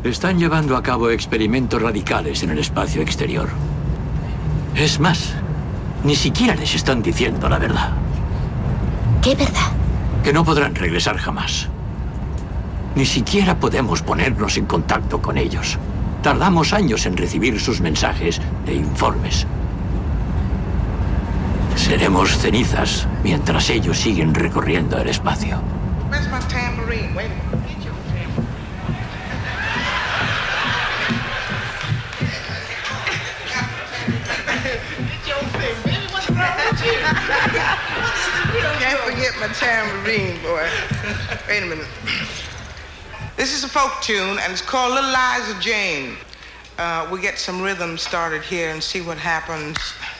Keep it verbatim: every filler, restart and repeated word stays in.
Están llevando a cabo experimentos radicales en el espacio exterior. Es más, ni siquiera les están diciendo la verdad. ¿Qué verdad? Que no podrán regresar jamás. Ni siquiera podemos ponernos en contacto con ellos. Tardamos años en recibir sus mensajes e informes. Seremos cenizas mientras ellos siguen recorriendo el espacio. Can't forget my tambourine, boy. Wait a minute. This is a folk tune, and it's called Little Liza Jane. Uh, we get some rhythm started here and see what happens.